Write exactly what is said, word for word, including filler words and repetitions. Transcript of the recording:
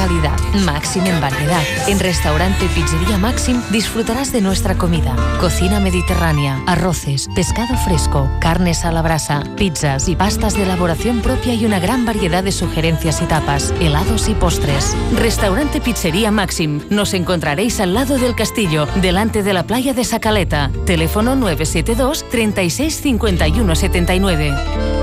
calidad, Máxim en variedad. En Restaurante Pizzería Máxim disfrutarás de nuestra comida. Cocina mediterránea, arroces, pescado fresco, carnes a la brasa, pizzas y pastas de elaboración propia y una gran variedad de sugerencias y tapas, helados y postres. Restaurante Pizzería Máxim. Nos encontraréis al lado del castillo, delante de la playa de Sacaleta. Teléfono nueve siete dos, treinta y seis, cincuenta y uno setenta y nueve.